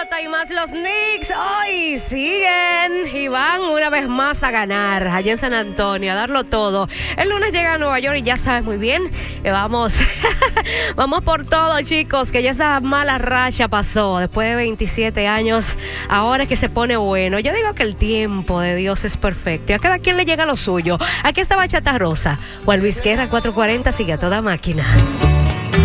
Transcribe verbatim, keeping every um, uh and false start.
pelota y más los Knicks hoy siguen y van una vez más a ganar allá en San Antonio, a darlo todo. El lunes llega a Nueva York y ya sabes muy bien que vamos, vamos por todo, chicos, que ya esa mala racha pasó después de veintisiete años. Ahora es que se pone bueno. Yo digo que el tiempo de Dios es perfecto y a cada quien le llega lo suyo. Aquí está Bachata Rosa. Juan Luis Guerra, cuatrocientos cuarenta, sigue a toda máquina.